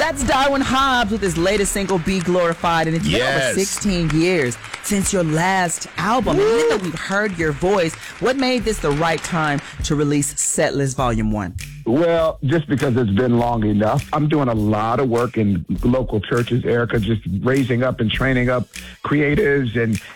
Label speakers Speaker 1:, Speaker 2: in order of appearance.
Speaker 1: That's Darwin Hobbs with his latest single, Be Glorified. And it's been over 16 years since your last album. And even though we've heard your voice, what made this the right time to release Setlist Volume 1?
Speaker 2: Well, just because it's been long enough. I'm doing a lot of work in local churches, Erica, just raising up and training up creatives